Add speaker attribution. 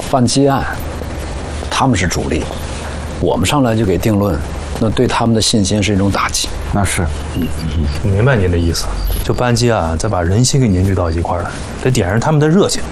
Speaker 1: 办基案，他们是主力，我们上来就给定论，那对他们的信心是一种打击。
Speaker 2: 那是，
Speaker 3: 我明白您的意思，就办基案再把人心给凝聚到一块儿来，得点燃他们的热情。